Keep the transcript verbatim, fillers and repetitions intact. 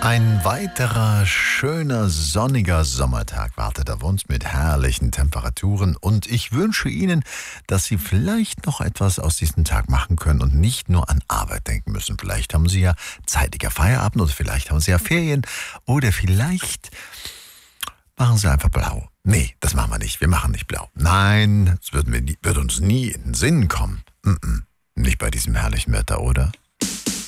Ein weiterer schöner, sonniger Sommertag wartet auf uns mit herrlichen Temperaturen und ich wünsche Ihnen, dass Sie vielleicht noch etwas aus diesem Tag machen können und nicht nur an Arbeit denken müssen. Vielleicht haben Sie ja zeitiger Feierabend oder vielleicht haben Sie ja Ferien oder vielleicht machen Sie einfach blau. Nee, das machen wir nicht. Wir machen nicht blau. Nein, das würden wir nie, wird uns nie in den Sinn kommen. Mm-mm. Nicht bei diesem herrlichen Wetter, oder?